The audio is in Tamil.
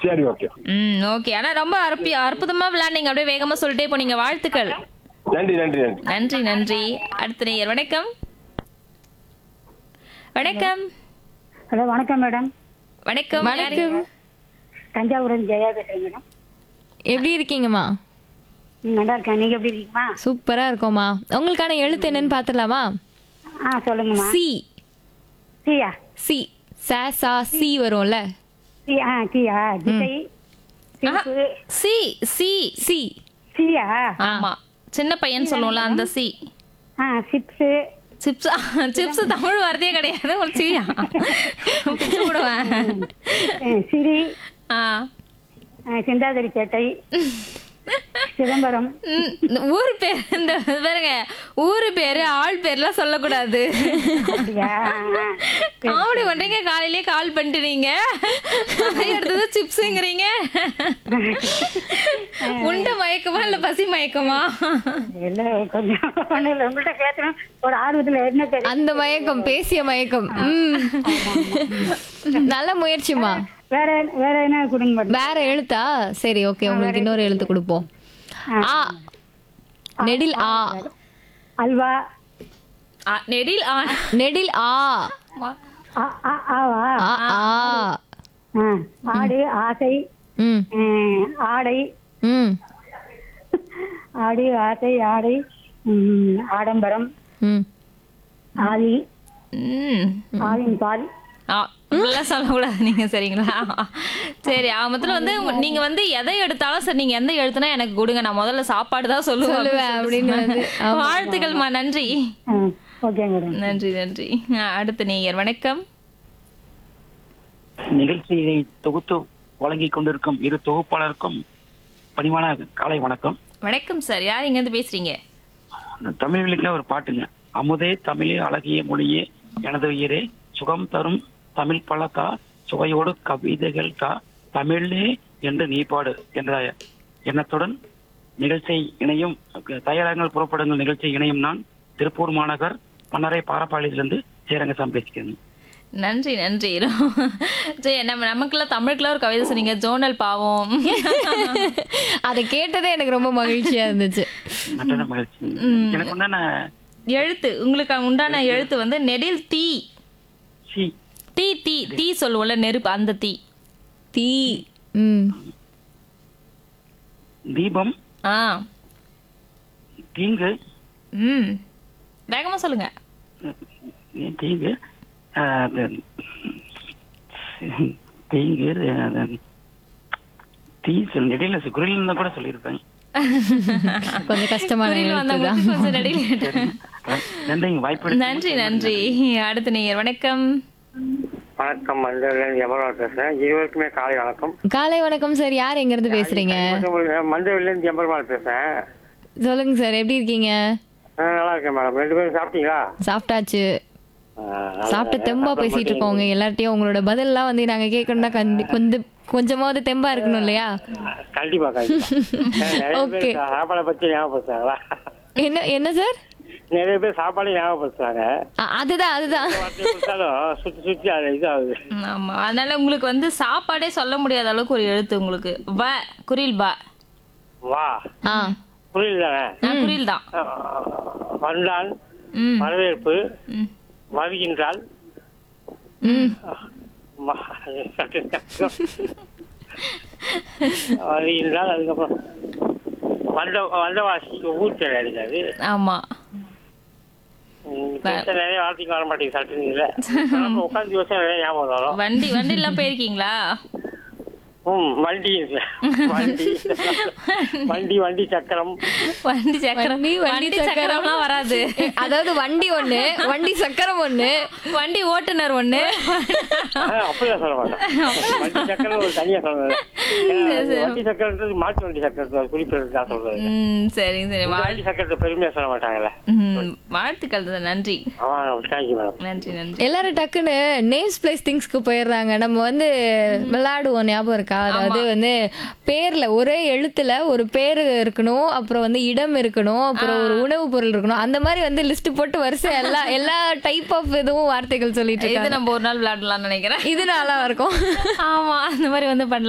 சரி, ஓகே. ஓகே. ஆனா ரொம்ப அற்புதமா விளையாண்டீங்க. அப்படியே வேகமா சொல்லிட்டே போனீங்க. வாழ்த்துக்கள். நன்றி, நன்றி, நன்றி. நன்றி, நன்றி. அடுத்த நேயர் வணக்கம். வணக்கம். ஹலோ, வணக்கம் மேடம். வணக்கம். வணக்கம். தஞ்சாவூர் ஜெயா பேசுறேன் மேடம். எப்படி இருக்கீங்கம்மா? நல்லா இருக்கேன். நீங்க எப்படி இருக்கீங்கம்மா? சூப்பரா இருக்கோம்மா. உங்களுக்கான எழுத்து என்னன்னு பாத்துடலாமா? சொல்லுங்கம்மா. சி. சியா? சி. சா சி வரும்ல. சியா திசை சிரிப்பு. C C C. சியா? ஆமா. சின்ன பையன் சொல்லுவோம்ல அந்த C. Chips. Chips chips Tamil வார்த்தையே கிடையாது. ஒரு சியா பிச்சு போடுவேன். சிரி. ஆ. சிந்தாதிரிப்பேட்டை. சிதம்பரம். இந்த ஊர் பேர் இந்த பாருங்க, ஊரு பேரு ஆள் பேர்லாம் சொல்லக்கூடாது. அப்படியா? காமெடி பண்றீங்க. காலையிலேயே கால் பண்ணிட்டு நீங்க அடுத்தது சிப்ஸுங்கிறீங்க. உண்ட மயக்கமா இல்ல பசி மயக்கமா? இல்ல, கொஞ்சம் ஒண்ணும் இல்ல, உங்கள்கிட்ட பேசணும் ஒரு ஆர்வத்துல என்ன தெரியும். அந்த மயக்கம், பேசிய மயக்கம். நல்ல முயற்சிமா. வேற வேற என்ன கொடுங்க மேடம்? வேற எழுத்தா? சரி, ஓகே, உங்களுக்கு இன்னொரு எழுத்து கொடுப்போம். ஆ. நெடில் ஆ. அல்வா. நெடில் ஆ. நெடில் ஆ. ஆவா? ஆ ஆ. ஆடு. ஆசை. ம் ஆடை. ம் ஆடு. ஆசை. ஆடை. ஆடம்பரம். ம் ஆதி. ஆவின் பால். இப்படிலாம் சொல்லக்கூடாது நீங்க, சரிங்களா? சரி, ஆமத்துல வந்து நீங்க வந்து எதை எடுத்தாலும் சரி, நீங்க எந்த எழுத்துனா எனக்கு கொடுங்க, நான் முதல்ல சாப்பாடு தான் சொல்லுவேன் அப்படின்னு வந்து. ஆமா, வாழ்த்துக்கள்மா. நன்றி. Okay madam. நன்றி, நன்றி. அடுத்த நேயர் வணக்கம். நிகழ்ச்சியை தொகுத்து வழங்கிக் கொண்டிருக்கும் இரு தொகுப்பாளருக்கும் பணிவான காலை வணக்கம். வணக்கம் சார். யார் இங்க இருந்து பேசுறீங்க? தமிழ் வழியில ஒரு பாட்டுங்க. அமுதே தமிழே அழகிய மொழியே எனது உயிரே சுகம் தரும் தமிழ் பழக்கா சுவையோடு கவிதைகள் கா தமிழே என்று நீ பாடு என்ற எண்ணத்துடன் நிகழ்ச்சியை இணையும் தயாரங்கள் புறப்படுங்கள் நிகழ்ச்சியை இணையும் நான் திருப்பூர் மாநகர் மன்னரை பாரப்பாளையத்திலிருந்து சேரங்கசாமி பேசிக்கிறேன். நன்றி, நன்றி. சரி, நமக்குலாம் தமிழுக்குலாம் ஒரு கவிதை சொன்னீங்க, ஜோனல் பாவம். அதை கேட்டதே எனக்கு ரொம்ப மகிழ்ச்சியா இருந்துச்சு. மகிழ்ச்சி. எனக்கு உண்டான எழுத்து, உங்களுக்கு உண்டான எழுத்து வந்து நெடில் தீ. சி. தீ தீ தீ சொல்லுவோம்ல, நெருப்பு, அந்த தீ. தீ. தீபம். தீங்கு. வேகமா சொல்லுங்க. தீங்கு. தீங்கு. தீ சொல் இடையில குரல் இருந்தா கூட சொல்லியிருப்பேன். கொஞ்சம் கஷ்டமான எழுத்துதான். கொஞ்சம் நெடில். நன்றி, வாய்ப்பு. நன்றி, நன்றி. அடுத்த நேயர் வணக்கம். வணக்கம், மஞ்சள் எமரால் பேசுறேன். இருவருக்குமே காலை வணக்கம். காலை வணக்கம் சார். யார் எங்க இருந்து பேசுறீங்க? மஞ்சள் எம்பெருமாள் பேசுறேன். சொல்லுங்க சார், எப்படி இருக்கீங்க? நல்லா இருக்கேன் மேடம். ரெண்டு பேரும் சாப்பிட்டீங்களா? சாப்பிட்டாச்சு. சாப்பிட்டு தெம்பா பேசிட்டு இருக்கோங்க. எல்லார்ட்டையும் உங்களோட பதில்லாம் வந்து நாங்க கேட்கணும்னா கொஞ்சமாவது தெம்பா இருக்கணும் இல்லையா? கண்டிப்பா கண்டிப்பா. சாப்பாடை பத்தி ஞாபகப்படுத்துறாங்களா? என்ன சார்? நிறைய பேர் சாப்பாடு ஞாபகப்படுத்துறாங்க. அதுதான் சுத்தி சுத்தி இதாகுது. ஆமா, அதனால உங்களுக்கு வந்து சாப்பாடே சொல்ல முடியாத அளவுக்கு ஒரு எழுத்து உங்களுக்கு. வ குரில் பா. வா. புரியல தானே? குரில் தான். வந்தான். வரவேற்பு. வருகின்றால். வருகின்றால். அதுக்கப்புறம் வந்தவாசி ஊர் பேர் அடிக்காது. ஆமா, நிறைய வார்த்தைக்கு வர மாட்டேங்குது. சட்டுனீங்கள உட்காந்து யோசனை நிறைய ஞாபகம் வரும். வண்டி எல்லாம் போயிருக்கீங்களா? வண்டி வண்டி வண்டி சக்கரம். வண்டி சக்கரம் வண்டி சக்கரம்லாம் வராது. அதாவது வண்டி ஒண்ணு, வண்டி சக்கரம் ஒண்ணு, வண்டி ஓட்டுநர் ஒண்ணு. அப்படிதான் சொல்ல மாட்டேன். வண்டி சக்கரம் ஒரு தனியா சொல்றது. வண்டி சக்கரன்றது மாட்டு வண்டி சக்கரத்தை குறிப்பிடறதுதான் சொல்றது. சரி சரி. வண்டி சக்கரத்தை பெருமையா சொல்ல மாட்டாங்கல்ல. வாழ்த்துக்கள். நன்றி. Thank you madam. நன்றி, நன்றி. எல்லாரும் டக்குன்னு நேம்ஸ் பிளேஸ் திங்ஸ்க்கு போயிடுறாங்க. நம்ம வந்து விளையாடுவோம், ஞாபகம் இருக்கா? அதாவது வந்து பேர்ல ஒரே எழுத்துல ஒரு பேரு இருக்கணும், அப்புறம் வந்து இடம் இருக்கணும், அப்புறம் ஒரு உணவு பொருள் இருக்கணும். அந்த மாதிரி வந்து லிஸ்ட் போட்டு வரிசை எல்லா டைப் ஆஃப் இதுவும் வார்த்தைகள் சொல்லிட்டு இது நம்ம ஒரு நாள் விளையாடலாம்னு நினைக்கிறேன். இது நல்லா இருக்கும். ஆமா, அந்த மாதிரி வந்து பண்ணலாம்.